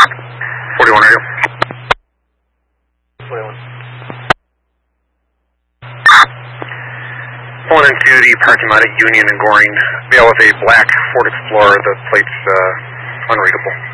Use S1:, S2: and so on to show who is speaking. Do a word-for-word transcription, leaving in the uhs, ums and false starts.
S1: forty-one radio.
S2: forty-one.
S1: Pulling into the parking lot at Union and Goring. Veil with a black Ford Explorer. The plate's uh, unreadable.